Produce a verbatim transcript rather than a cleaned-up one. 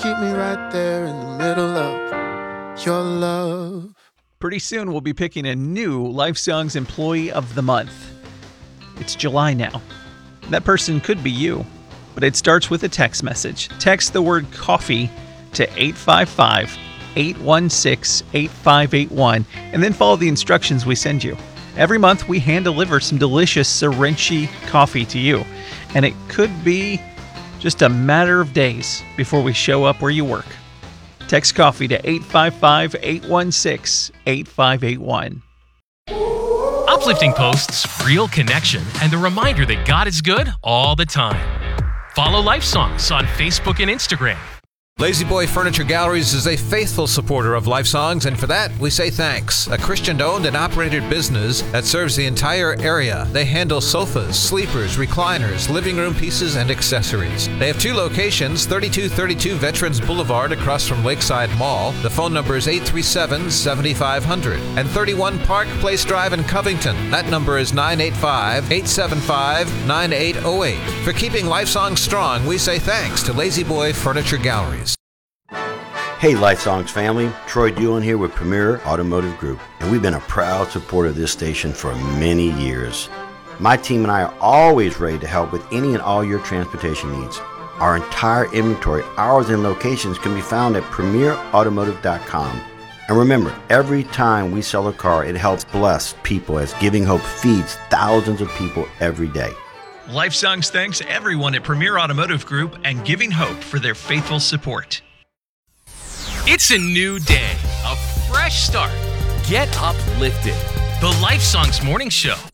keep me right there in the middle of your love. Pretty soon, we'll be picking a new LifeSongs Employee of the Month. It's July now. That person could be you, but it starts with a text message. Text the word coffee to eight five five, eight one six, eight five eight one, and then follow the instructions we send you. Every month, we hand-deliver some delicious Sorenchi coffee to you, and it could be just a matter of days before we show up where you work. Text coffee to eight five five, eight one six, eight five eight one. Uplifting posts, real connection, and the reminder that God is good all the time. Follow LifeSongs on Facebook and Instagram. Lazy Boy Furniture Galleries is a faithful supporter of LifeSongs, and for that, we say thanks. A Christian-owned and operated business that serves the entire area. They handle sofas, sleepers, recliners, living room pieces, and accessories. They have two locations, thirty-two thirty-two Veterans Boulevard across from Lakeside Mall. The phone number is eight three seven, seven five zero zero. And thirty-one Park Place Drive in Covington. That number is nine eight five, eight seven five, nine eight zero eight. For keeping LifeSongs strong, we say thanks to Lazy Boy Furniture Galleries. Hey LifeSongs family, Troy Doohan here with Premier Automotive Group, and we've been a proud supporter of this station for many years. My team and I are always ready to help with any and all your transportation needs. Our entire inventory, hours, and locations can be found at premier automotive dot com. And remember, every time we sell a car, it helps bless people as Giving Hope feeds thousands of people every day. LifeSongs thanks everyone at Premier Automotive Group and Giving Hope for their faithful support. It's a new day, a fresh start. Get uplifted. The LifeSongs Morning Show